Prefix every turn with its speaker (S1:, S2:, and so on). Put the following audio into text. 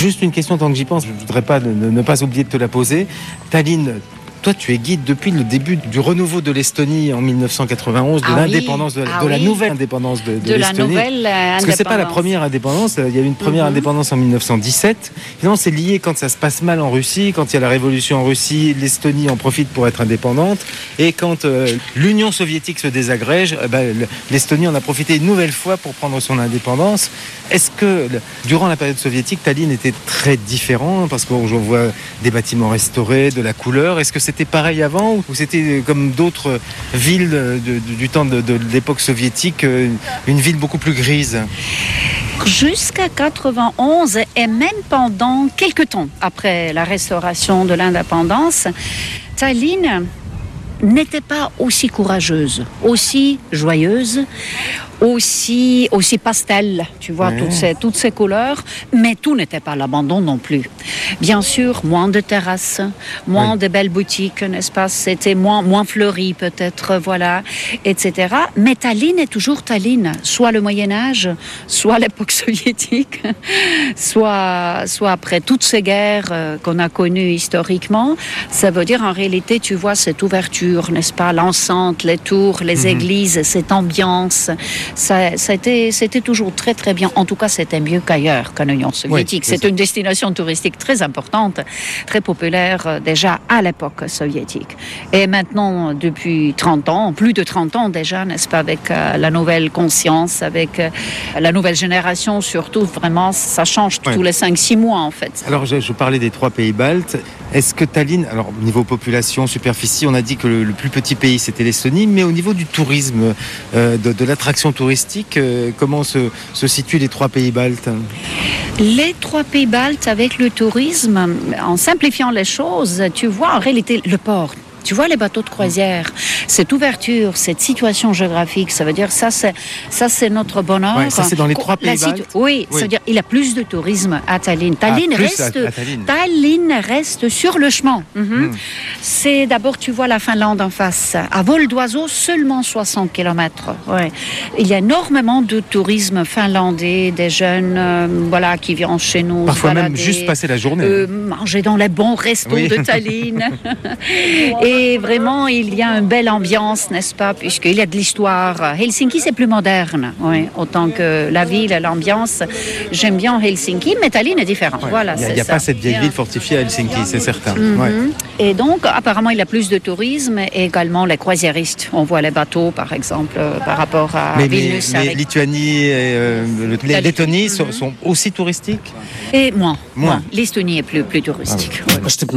S1: Juste une question tant que j'y pense, je ne voudrais pas ne pas oublier de te la poser. Tallinn, toi, tu es guide depuis le début du renouveau de l'Estonie en 1991, de l'indépendance, de la nouvelle indépendance de l'Estonie. Parce que c'est pas la première indépendance. Il y a eu une première indépendance en 1917. Finalement, c'est lié quand ça se passe mal en Russie, quand il y a la révolution en Russie, l'Estonie en profite pour être indépendante. Et quand l'Union soviétique se désagrège, l'Estonie en a profité une nouvelle fois pour prendre son indépendance. Est-ce que, durant la période soviétique, Tallinn était très différent? Parce qu'on voit des bâtiments restaurés, de la couleur. Est-ce que c'était pareil avant ou c'était comme d'autres villes du temps de l'époque soviétique, une ville beaucoup plus grise?
S2: Jusqu'à 91 et même pendant quelques temps après la restauration de l'indépendance, Tallinn n'était pas aussi courageuse, aussi joyeuse, aussi pastel, tu vois, toutes ces couleurs, mais tout n'était pas l'abandon non plus. Bien sûr, moins de terrasses, moins de belles boutiques, n'est-ce pas? C'était moins fleuri peut-être, voilà, etc. Mais Tallinn est toujours Tallinn, soit le Moyen-Âge, soit l'époque soviétique, soit après toutes ces guerres qu'on a connues historiquement. Ça veut dire en réalité, tu vois, cette ouverture, n'est-ce pas? L'enceinte, les tours, les églises, cette ambiance. C'était toujours très très bien. En tout cas, c'était mieux qu'ailleurs, qu'en Union soviétique. C'est une destination touristique très importante, très populaire déjà à l'époque soviétique. Et maintenant, depuis 30 ans, plus de 30 ans déjà, n'est-ce pas, avec la nouvelle conscience, avec la nouvelle génération surtout, vraiment, ça change tous les 5-6 mois en fait.
S1: Alors, je parlais des 3 pays baltes. Est-ce que Tallinn, alors niveau population, superficie, on a dit que le plus petit pays c'était l'Estonie, mais au niveau du tourisme, de l'attraction touristique, comment se situent les 3 pays baltes?
S2: Les 3 pays baltes avec le tourisme, en simplifiant les choses, tu vois en réalité le port. Tu vois les bateaux de croisière, cette ouverture, cette situation géographique, ça veut dire ça c'est notre bonheur.
S1: Ouais, ça c'est dans les 3 pays baltes.
S2: Oui, ça veut dire il y a plus de tourisme à Tallinn. Tallinn reste sur le chemin. C'est d'abord tu vois la Finlande en face. À vol d'oiseau seulement 60 km. Ouais. Il y a énormément de tourisme finlandais, des jeunes qui viennent chez nous.
S1: Parfois même juste passer la journée.
S2: Manger dans les bons restos de Tallinn. Et vraiment, il y a une belle ambiance, n'est-ce pas, puisqu'il y a de l'histoire. Helsinki, c'est plus moderne, autant que la ville, l'ambiance. J'aime bien Helsinki, mais Tallinn est différent. Voilà,
S1: il n'y a pas cette vieille ville fortifiée à Helsinki, c'est certain.
S2: Et donc, apparemment, il y a plus de tourisme et également les croisiéristes. On voit les bateaux, par exemple, par rapport à Vilnius.
S1: Mais Lituanie et Lettonie sont aussi touristiques?
S2: Et moins. L'Estonie est plus touristique.